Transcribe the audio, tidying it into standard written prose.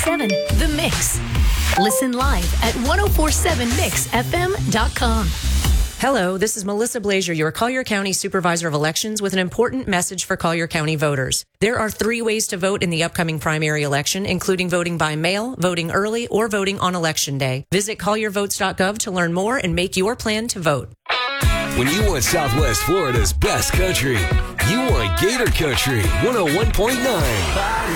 1047 The Mix. Listen live at 1047mixfm.com. Hello, this is Melissa Blazier, your Collier County Supervisor of Elections, with an important message for Collier County voters. There are 3 ways to vote in the upcoming primary election, including voting by mail, voting early, or voting on Election Day. Visit colliervotes.gov to learn more and make your plan to vote. When you want Southwest Florida's best country, you want Gator Country 101.9.